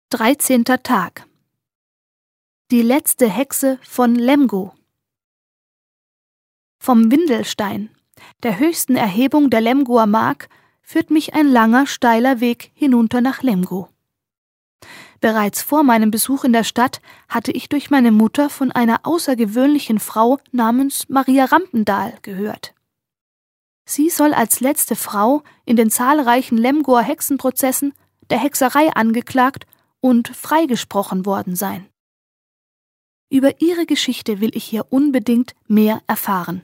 13. Tag. Die letzte Hexe von Lemgo. Vom Windelstein, der höchsten Erhebung der Lemgoer Mark, führt mich ein langer, steiler Weg hinunter nach Lemgo. Bereits vor meinem Besuch in der Stadt hatte ich durch meine Mutter von einer außergewöhnlichen Frau namens Maria Rampendahl gehört. Sie soll als letzte Frau in den zahlreichen Lemgoer Hexenprozessen der Hexerei angeklagt und freigesprochen worden sein. Über ihre Geschichte will ich hier unbedingt mehr erfahren.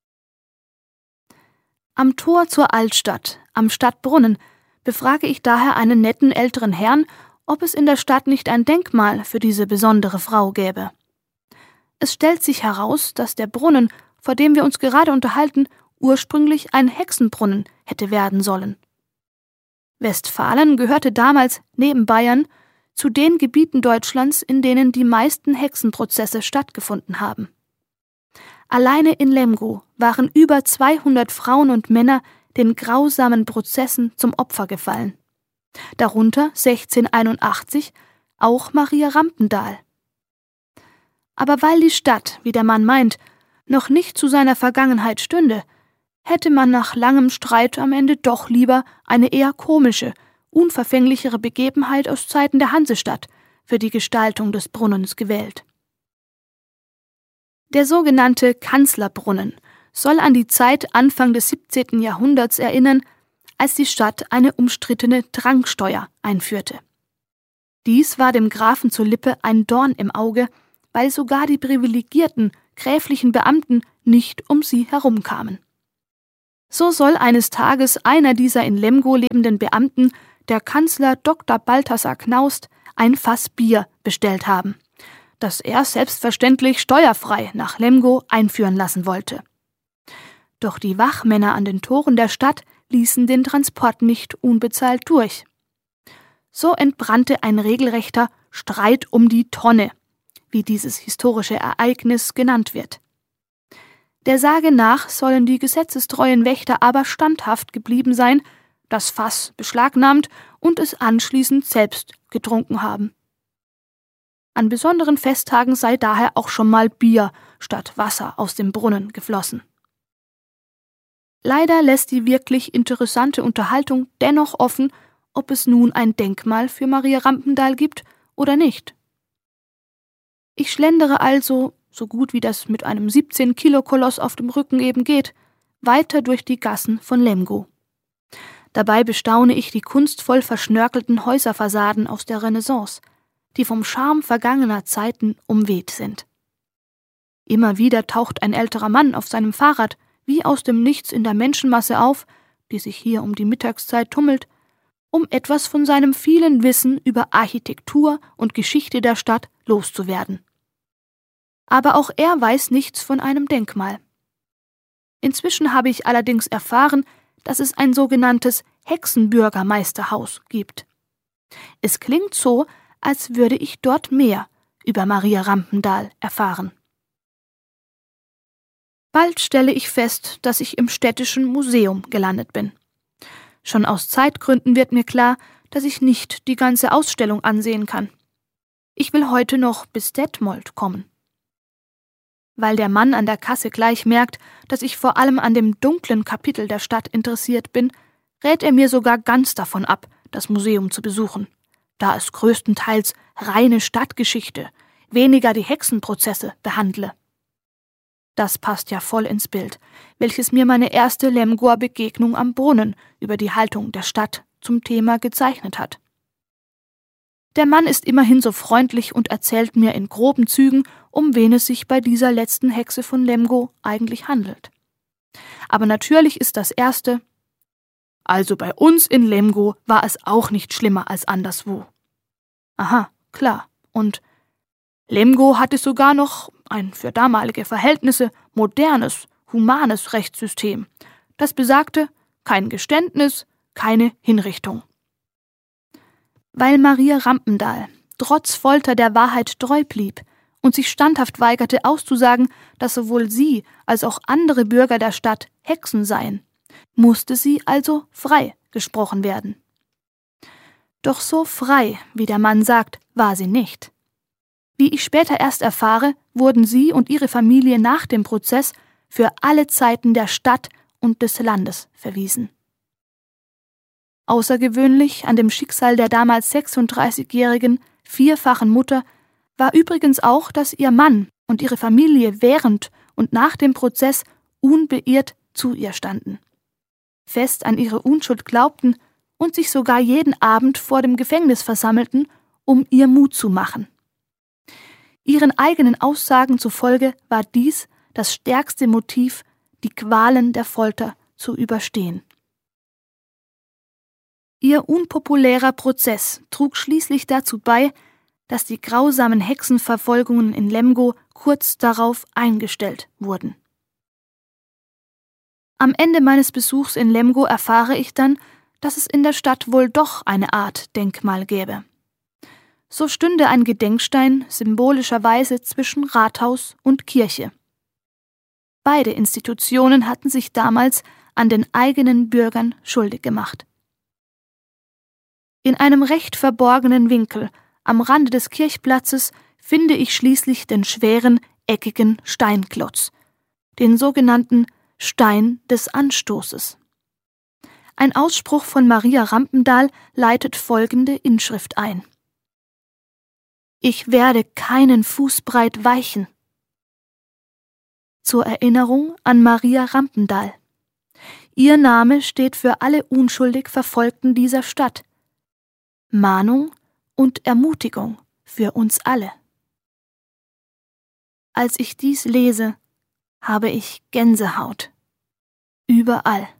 Am Tor zur Altstadt, am Stadtbrunnen, befrage ich daher einen netten älteren Herrn, ob es in der Stadt nicht ein Denkmal für diese besondere Frau gäbe. Es stellt sich heraus, dass der Brunnen, vor dem wir uns gerade unterhalten, ursprünglich ein Hexenbrunnen hätte werden sollen. Westfalen gehörte damals, neben Bayern, zu den Gebieten Deutschlands, in denen die meisten Hexenprozesse stattgefunden haben. Alleine in Lemgo waren über 200 Frauen und Männer den grausamen Prozessen zum Opfer gefallen. Darunter 1681 auch Maria Rampendahl. Aber weil die Stadt, wie der Mann meint, noch nicht zu seiner Vergangenheit stünde, hätte man nach langem Streit am Ende doch lieber eine eher komische, unverfänglichere Begebenheit aus Zeiten der Hansestadt für die Gestaltung des Brunnens gewählt. Der sogenannte Kanzlerbrunnen soll an die Zeit Anfang des 17. Jahrhunderts erinnern, als die Stadt eine umstrittene Dranksteuer einführte. Dies war dem Grafen zur Lippe ein Dorn im Auge, weil sogar die privilegierten, gräflichen Beamten nicht um sie herumkamen. So soll eines Tages einer dieser in Lemgo lebenden Beamten, der Kanzler Dr. Balthasar Knaust, ein Fass Bier bestellt haben, das er selbstverständlich steuerfrei nach Lemgo einführen lassen wollte. Doch die Wachmänner an den Toren der Stadt ließen den Transport nicht unbezahlt durch. So entbrannte ein regelrechter Streit um die Tonne, wie dieses historische Ereignis genannt wird. Der Sage nach sollen die gesetzestreuen Wächter aber standhaft geblieben sein, das Fass beschlagnahmt und es anschließend selbst getrunken haben. An besonderen Festtagen sei daher auch schon mal Bier statt Wasser aus dem Brunnen geflossen. Leider lässt die wirklich interessante Unterhaltung dennoch offen, ob es nun ein Denkmal für Maria Rampendahl gibt oder nicht. Ich schlendere also, so gut wie das mit einem 17-Kilo-Koloss auf dem Rücken eben geht, weiter durch die Gassen von Lemgo. Dabei bestaune ich die kunstvoll verschnörkelten Häuserfassaden aus der Renaissance, die vom Charme vergangener Zeiten umweht sind. Immer wieder taucht ein älterer Mann auf seinem Fahrrad wie aus dem Nichts in der Menschenmasse auf, die sich hier um die Mittagszeit tummelt, um etwas von seinem vielen Wissen über Architektur und Geschichte der Stadt loszuwerden. Aber auch er weiß nichts von einem Denkmal. Inzwischen habe ich allerdings erfahren, dass es ein sogenanntes Hexenbürgermeisterhaus gibt. Es klingt so, als würde ich dort mehr über Maria Rampendahl erfahren. Bald stelle ich fest, dass ich im Städtischen Museum gelandet bin. Schon aus Zeitgründen wird mir klar, dass ich nicht die ganze Ausstellung ansehen kann. Ich will heute noch bis Detmold kommen. Weil der Mann an der Kasse gleich merkt, dass ich vor allem an dem dunklen Kapitel der Stadt interessiert bin, rät er mir sogar ganz davon ab, das Museum zu besuchen, da es größtenteils reine Stadtgeschichte, weniger die Hexenprozesse behandle. Das passt ja voll ins Bild, welches mir meine erste Lemgoer Begegnung am Brunnen über die Haltung der Stadt zum Thema gezeichnet hat. Der Mann ist immerhin so freundlich und erzählt mir in groben Zügen, um wen es sich bei dieser letzten Hexe von Lemgo eigentlich handelt. Aber natürlich ist das Erste: Also bei uns in Lemgo war es auch nicht schlimmer als anderswo. Aha, klar. Und Lemgo hatte sogar noch ein für damalige Verhältnisse modernes, humanes Rechtssystem, das besagte: kein Geständnis, keine Hinrichtung. Weil Maria Rampendahl trotz Folter der Wahrheit treu blieb und sich standhaft weigerte auszusagen, dass sowohl sie als auch andere Bürger der Stadt Hexen seien, musste sie also frei gesprochen werden. Doch so frei, wie der Mann sagt, war sie nicht. Wie ich später erst erfahre, wurden sie und ihre Familie nach dem Prozess für alle Zeiten der Stadt und des Landes verwiesen. Außergewöhnlich an dem Schicksal der damals 36-jährigen, vierfachen Mutter war übrigens auch, dass ihr Mann und ihre Familie während und nach dem Prozess unbeirrt zu ihr standen, fest an ihre Unschuld glaubten und sich sogar jeden Abend vor dem Gefängnis versammelten, um ihr Mut zu machen. Ihren eigenen Aussagen zufolge war dies das stärkste Motiv, die Qualen der Folter zu überstehen. Ihr unpopulärer Prozess trug schließlich dazu bei, dass die grausamen Hexenverfolgungen in Lemgo kurz darauf eingestellt wurden. Am Ende meines Besuchs in Lemgo erfahre ich dann, dass es in der Stadt wohl doch eine Art Denkmal gäbe. So stünde ein Gedenkstein symbolischerweise zwischen Rathaus und Kirche. Beide Institutionen hatten sich damals an den eigenen Bürgern schuldig gemacht. In einem recht verborgenen Winkel am Rande des Kirchplatzes finde ich schließlich den schweren, eckigen Steinklotz, den sogenannten Stein des Anstoßes. Ein Ausspruch von Maria Rampendahl leitet folgende Inschrift ein: Ich werde keinen Fußbreit weichen. Zur Erinnerung an Maria Rampendahl. Ihr Name steht für alle unschuldig Verfolgten dieser Stadt. Mahnung und Ermutigung für uns alle. Als ich dies lese, habe ich Gänsehaut. Überall.